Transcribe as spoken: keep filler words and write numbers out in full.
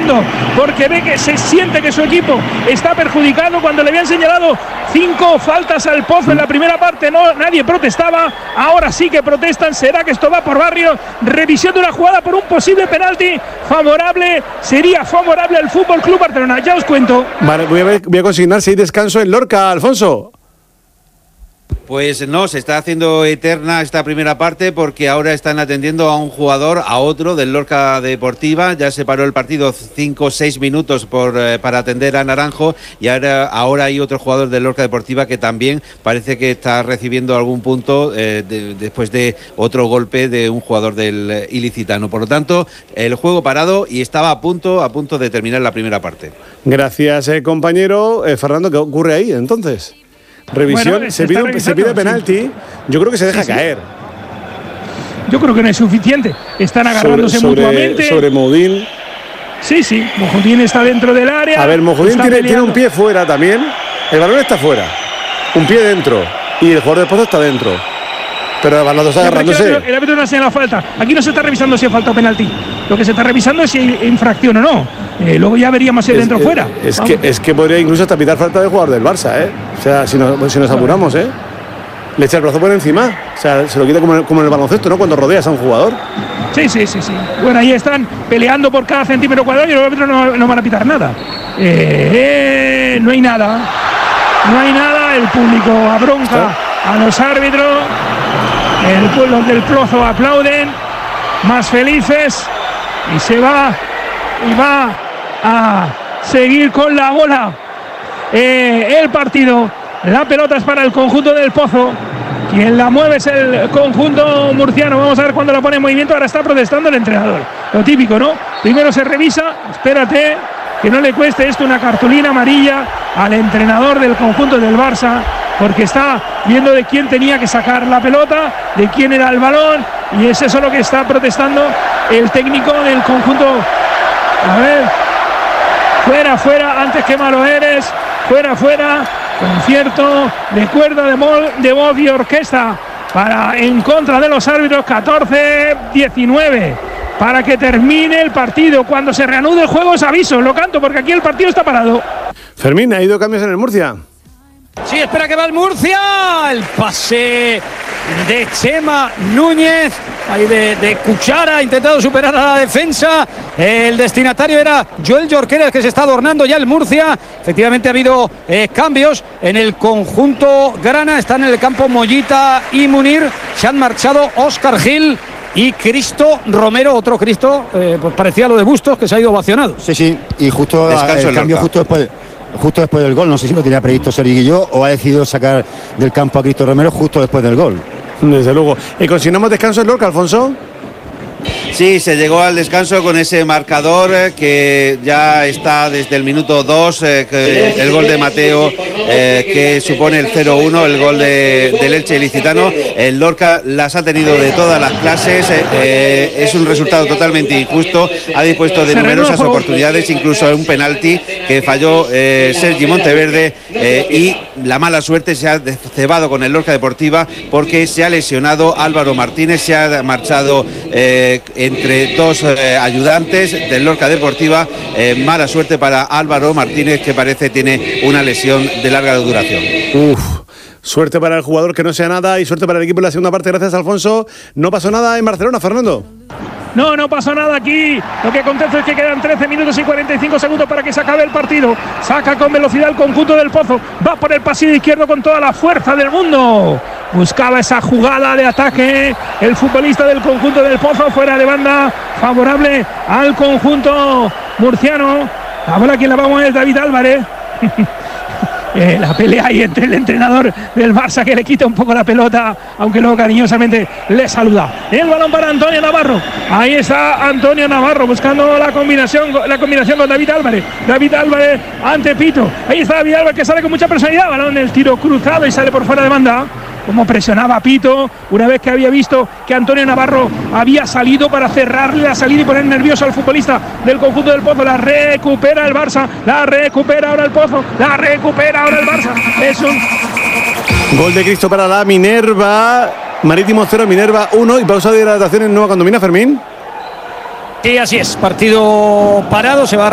llorando porque ve que se siente que su equipo está perjudicado cuando le habían señalado cinco faltas al Pozo en la primera parte. No, nadie protestaba, ahora sí que protestan. ¿Será que esto va por Barrio? Revisión de una jugada por un posible penalti favorable, sería favorable al Fútbol Club Barcelona, ya os cuento. Vale, voy a, ver, voy a consignar si hay descanso en Lorca, Alfonso. Pues no, se está haciendo eterna esta primera parte porque ahora están atendiendo a un jugador, a otro del Lorca Deportiva. Ya se paró el partido cinco o seis minutos por, eh, para atender a Naranjo y ahora, ahora hay otro jugador del Lorca Deportiva que también parece que está recibiendo algún punto eh, de, después de otro golpe de un jugador del eh, ilicitano. Por lo tanto, el juego parado y estaba a punto, a punto de terminar la primera parte. Gracias, eh, compañero. Eh, Fernando, ¿qué ocurre ahí entonces? Revisión, Bueno, se, pide, se pide penalti, sí. Yo creo que se deja sí, sí. caer. Yo creo que no es suficiente, están agarrándose sobre, sobre, mutuamente. Sobre Moudín. Sí, sí, Moudín está dentro del área. A ver, Moudín tiene, tiene un pie fuera también, el balón está fuera, un pie dentro y el jugador de Pozo está dentro. Pero el balón está agarrándose. El, el árbitro no ha señalado falta. Aquí no se está revisando si ha falta o penalti. Lo que se está revisando es si hay infracción o no. Eh, luego ya veríamos si es dentro o fuera. Es que, es que podría incluso hasta pitar falta del jugador del Barça, ¿eh? O sea, si nos, si nos apuramos, ¿eh? Le echa el brazo por encima. O sea, se lo quita como en, como en el baloncesto, ¿no? Cuando rodeas a un jugador. Sí, sí, sí, sí. Bueno, ahí están peleando por cada centímetro cuadrado y los árbitros no, no van a pitar nada. Eh, eh, no hay nada. No hay nada. El público abronca a los árbitros. El pueblo del Pozo aplauden, más felices, y se va, y va a seguir con la bola eh, el partido. La pelota es para el conjunto del Pozo. Quien la mueve es el conjunto murciano. Vamos a ver cuándo la pone en movimiento. Ahora está protestando el entrenador. Lo típico, ¿no? Primero se revisa, espérate, que no le cueste esto una cartulina amarilla al entrenador del conjunto del Barça, porque está viendo de quién tenía que sacar la pelota, de quién era el balón, y es eso lo que está protestando el técnico del conjunto. A ver, fuera, fuera, antes que malo eres, fuera, fuera, concierto de cuerda de, mol, de voz y orquesta para en contra de los árbitros. Catorce diecinueve para que termine el partido. Cuando se reanude el juego os aviso, lo canto porque aquí el partido está parado. Fermín, ¿ha ido cambios en el Murcia? Sí, espera que va el Murcia. El pase de Chema Núñez. Ahí de, de cuchara, ha intentado superar a la defensa. El destinatario era Joel Jorquera, que se está adornando ya el Murcia. Efectivamente ha habido eh, cambios en el conjunto grana. Están en el campo Mollita y Munir. Se han marchado Óscar Gil y Cristo Romero, otro Cristo, eh, pues parecía lo de Bustos, que se ha ido ovacionado. Sí, sí, y justo Descanso el cambio justo después, justo después del gol. No sé si lo tenía previsto Seriguillo o ha decidido sacar del campo a Cristo Romero justo después del gol. Desde luego. ¿Y consignamos descanso en Lorca, Alfonso? Sí, se llegó al descanso con ese marcador eh, que ya está desde el minuto dos, eh, que el gol de Mateo eh, que supone el cero uno, el gol de, del Elche Ilicitano. El Lorca las ha tenido de todas las clases, eh, eh, es un resultado totalmente injusto, ha dispuesto de numerosas oportunidades, incluso un penalti que falló eh, Sergi Monteverde eh, y la mala suerte se ha cebado con el Lorca Deportiva porque se ha lesionado Álvaro Martínez, se ha marchado eh, entre dos eh, ayudantes del Lorca Deportiva. Eh, mala suerte para Álvaro Martínez, que parece tiene una lesión de larga duración. Uf, suerte para el jugador que no sea nada y suerte para el equipo en la segunda parte. Gracias, Alfonso. No pasó nada en Barcelona, Fernando. No, no pasó nada aquí. Lo que acontece es que quedan trece minutos y cuarenta y cinco segundos para que se acabe el partido. Saca con velocidad el conjunto del Pozo. Va por el pasillo izquierdo con toda la fuerza del mundo. Buscaba esa jugada de ataque el futbolista del conjunto del Pozo, fuera de banda, favorable al conjunto murciano. Ahora quien la va a mover es David Álvarez. Eh, la pelea ahí entre el entrenador del Barça, que le quita un poco la pelota, aunque luego cariñosamente le saluda. El balón para Antonio Navarro. Ahí está Antonio Navarro buscando la combinación, la combinación con David Álvarez. David Álvarez ante Pito. Ahí está David Álvarez, que sale con mucha personalidad. Balón, el tiro cruzado y sale por fuera de banda. Como presionaba a Pito una vez que había visto que Antonio Navarro había salido para cerrarle la salida y poner nervioso al futbolista del conjunto del Pozo. La recupera el Barça, la recupera ahora el Pozo, la recupera ahora el Barça. Es un gol de Cristo para la Minerva. Marítimo cero, Minerva uno. Y pausa de hidratación en Nueva Condomina, Fermín. Sí, así es, partido parado, se va a